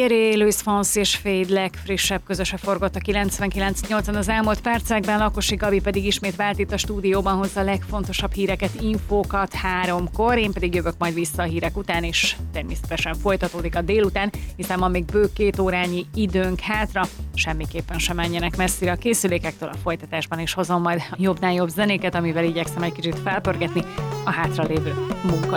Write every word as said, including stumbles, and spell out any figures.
Thierry, Luis Fonsi és Fade legfrissebb közöse forgott a kilencvenkilenc nyolcon az elmúlt percekben, Lakosi Gabi pedig ismét vált itt a stúdióban, hozza a legfontosabb híreket, infókat háromkor, én pedig jövök majd vissza a hírek után, és természetesen folytatódik a délután, hiszen van még bő két órányi időnk hátra, semmiképpen sem menjenek messzire a készülékektől, a folytatásban is hozom majd jobbnál jobb zenéket, amivel igyekszem egy kicsit felpörgetni a hátralévő munka